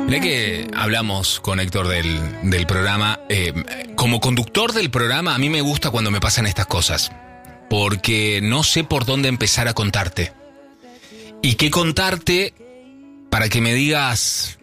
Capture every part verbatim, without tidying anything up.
Mirá que hablamos con Héctor del, del programa. Eh, como conductor del programa, a mí me gusta cuando me pasan estas cosas, porque no sé por dónde empezar a contarte. Y qué contarte para que me digas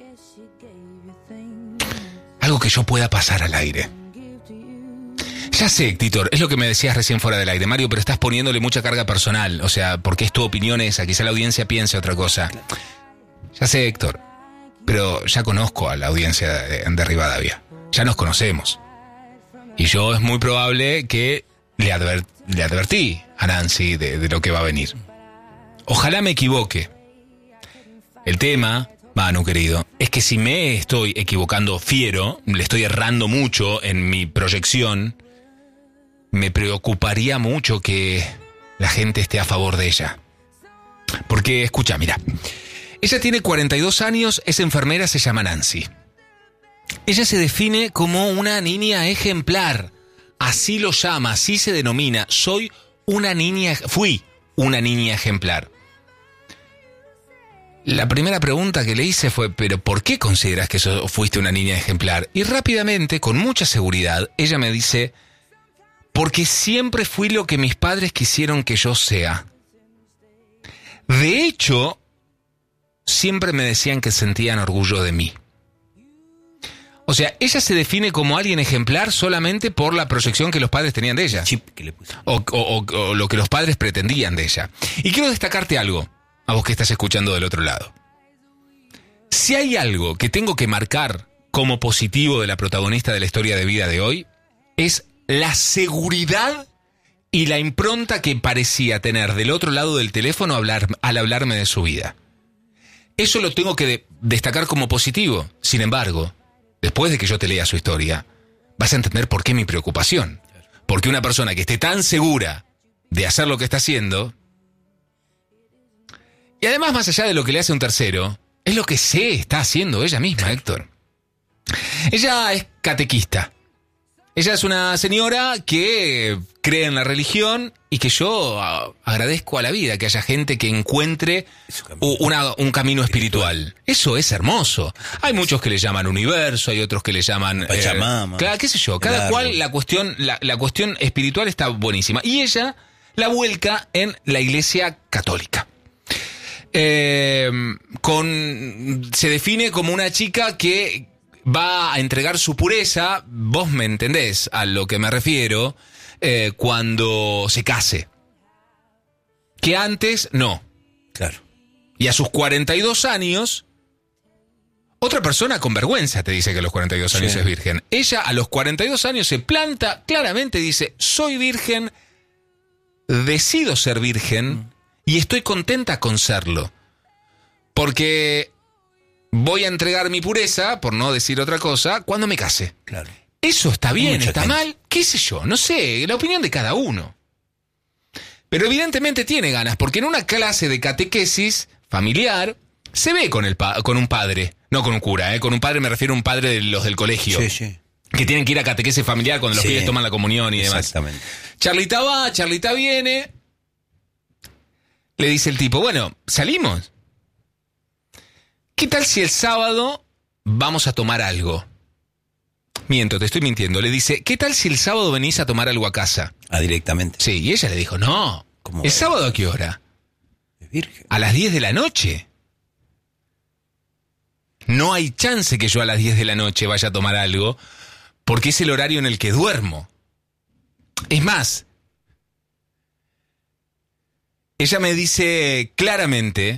algo que yo pueda pasar al aire. Ya sé, Titor, es lo que me decías recién fuera del aire, Mario, pero estás poniéndole mucha carga personal. O sea, porque es tu opinión esa, quizá la audiencia piense otra cosa. Ya sé, Héctor, pero ya conozco a la audiencia de, de Rivadavia. Ya nos conocemos. Y yo es muy probable que le, adver, le advertí a Nancy de, de lo que va a venir. Ojalá me equivoque. El tema, Manu querido, es que si me estoy equivocando fiero, le estoy errando mucho en mi proyección, me preocuparía mucho que la gente esté a favor de ella. Porque, escucha, mira, ella tiene cuarenta y dos años, es enfermera, se llama Nancy. Ella se define como una niña ejemplar, así lo llama, así se denomina. Soy una niña, fui una niña ejemplar. La primera pregunta que le hice fue, ¿pero por qué consideras que eso fuiste una niña ejemplar? Y rápidamente, con mucha seguridad, ella me dice, porque siempre fui lo que mis padres quisieron que yo sea. De hecho, siempre me decían que sentían orgullo de mí. O sea, ella se define como alguien ejemplar solamente por la proyección que los padres tenían de ella. Chip que le puse. O, o, o, o lo que los padres pretendían de ella. Y quiero destacarte algo, a vos que estás escuchando del otro lado. Si hay algo que tengo que marcar como positivo de la protagonista de la historia de vida de hoy, es la seguridad y la impronta que parecía tener del otro lado del teléfono hablar, al hablarme de su vida. Eso lo tengo que de, destacar como positivo. Sin embargo, después de que yo te lea su historia, vas a entender por qué mi preocupación. Porque una persona que esté tan segura de hacer lo que está haciendo, y además más allá de lo que le hace un tercero, es lo que se está haciendo ella misma, Héctor. Ella es catequista. Ella es una señora que cree en la religión y que yo a, agradezco a la vida que haya gente que encuentre una, un camino espiritual. Eso es hermoso. Hay muchos que le llaman universo, hay otros que le llaman Pachamama. Eh, claro, qué sé yo. Cada cual la cuestión, la, la cuestión espiritual está buenísima. Y ella la vuelca en la Iglesia Católica. Eh, con, se define como una chica que va a entregar su pureza, vos me entendés a lo que me refiero, eh, cuando se case. Que antes, no. Claro. Y a sus cuarenta y dos años, otra persona con vergüenza te dice que a los cuarenta y dos años sí. Es virgen. Ella a los cuarenta y dos años se planta claramente, dice, soy virgen, decido ser virgen mm. y estoy contenta con serlo. Porque voy a entregar mi pureza, por no decir otra cosa, cuando me case. Claro. Eso está bien, Mucha está gente. mal, qué sé yo, no sé, la opinión de cada uno. Pero evidentemente tiene ganas, porque en una clase de catequesis familiar se ve con, el pa- con un padre, no con un cura, ¿eh? Con un padre me refiero a un padre de los del colegio. Sí, sí. Que tienen que ir a catequesis familiar cuando los Sí, pibes toman la comunión y demás. Exactamente. Charlita va, Charlita viene. Le dice el tipo, bueno, ¿salimos? ¿Qué tal si el sábado vamos a tomar algo? Miento, te estoy mintiendo. Le dice, ¿qué tal si el sábado venís a tomar algo a casa? Ah, directamente. Sí, y ella le dijo, no. ¿Cómo ¿El es? sábado a qué hora? Es virgen. A las diez de la noche. No hay chance que yo a las diez de la noche vaya a tomar algo, porque es el horario en el que duermo. Es más, ella me dice claramente,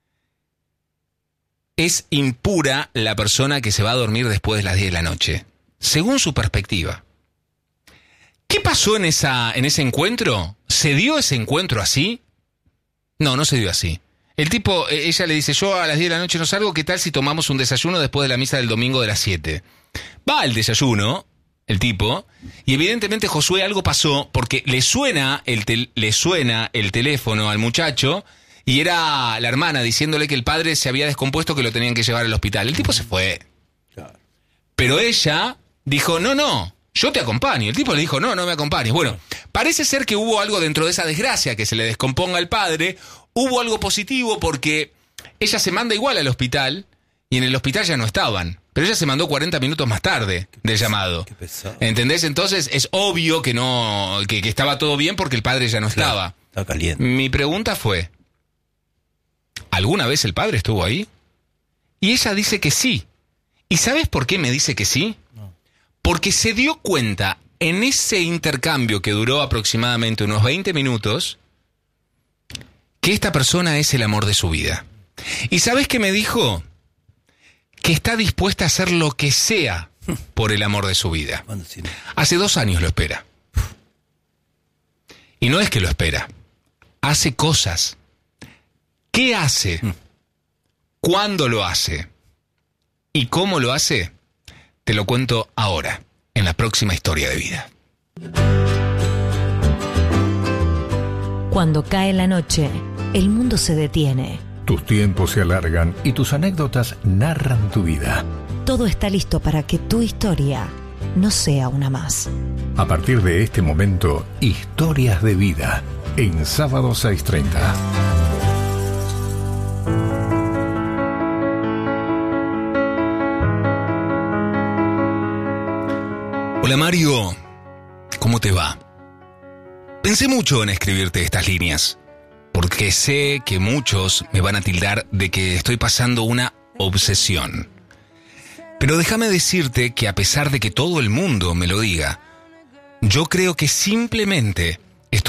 es impura la persona que se va a dormir después de las diez de la noche, según su perspectiva. ¿Qué pasó en esa, en ese encuentro? ¿Se dio ese encuentro así? No, no se dio así. El tipo, ella le dice, yo a las diez de la noche no salgo, ¿qué tal si tomamos un desayuno después de la misa del domingo de las siete? Va al desayuno, el tipo, y evidentemente Josué algo pasó, porque le suena el, tel- le suena el teléfono al muchacho, y era la hermana diciéndole que el padre se había descompuesto, que lo tenían que llevar al hospital. El tipo se fue. Pero ella dijo, no, no, yo te acompaño. El tipo le dijo, no, no me acompañes. Bueno, parece ser que hubo algo dentro de esa desgracia, que se le descomponga al padre. Hubo algo positivo porque ella se manda igual al hospital y en el hospital ya no estaban. Pero ella se mandó cuarenta minutos más tarde del llamado. Qué pesado. ¿Entendés? Entonces es obvio que no, que, que estaba todo bien porque el padre ya no Claro, estaba. Estaba caliente. Mi pregunta fue, ¿alguna vez el padre estuvo ahí? Y ella dice que sí. ¿Y sabes por qué me dice que sí? No. Porque se dio cuenta en ese intercambio que duró aproximadamente unos veinte minutos que esta persona es el amor de su vida. ¿Y sabes qué me dijo? Que está dispuesta a hacer lo que sea por el amor de su vida. Bueno, sí, no. Hace dos años lo espera. Y no es que lo espera. Hace cosas. ¿Qué hace? ¿Cuándo lo hace? ¿Y cómo lo hace? Te lo cuento ahora, en la próxima historia de vida. Cuando cae la noche, el mundo se detiene. Tus tiempos se alargan y tus anécdotas narran tu vida. Todo está listo para que tu historia no sea una más. A partir de este momento, Historias de Vida, en sábado seis treinta. Hola Mario, ¿cómo te va? Pensé mucho en escribirte estas líneas, porque sé que muchos me van a tildar de que estoy pasando una obsesión. Pero déjame decirte que a pesar de que todo el mundo me lo diga, yo creo que simplemente